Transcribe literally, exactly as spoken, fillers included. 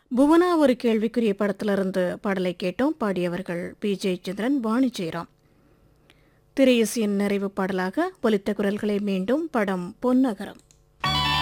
புவனா ஒரு கேள்விக்குரிய படத்திலிருந்து பாடலை கேட்டோம். பாடியவர்கள் பி ஜெயச்சந்திரன், வாணி ஜெயராம். திரையிசையின் நிறைவு பாடலாக ஒலித்த குரல்களை மீண்டும் படம் பொன்னகரம்.